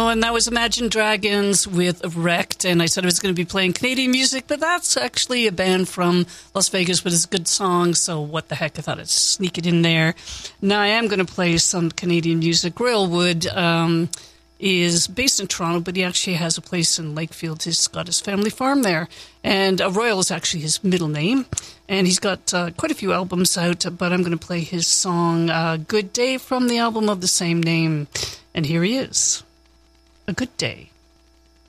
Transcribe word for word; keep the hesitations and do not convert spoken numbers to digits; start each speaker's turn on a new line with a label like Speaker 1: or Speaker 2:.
Speaker 1: know, and that was Imagine Dragons with Wrecked, and I said I was going to be playing Canadian music, but that's actually a band from Las Vegas, but it's a good song, so what the heck, I thought I'd sneak it in there. Now I am going to play some Canadian music. Royal Wood um, is based in Toronto, but he actually has a place in Lakefield. He's got his family farm there, and uh, Royal is actually his middle name, and he's got uh, quite a few albums out, but I'm going to play his song, uh, Good Day, from the album of the same name. And here he is. A Good Day.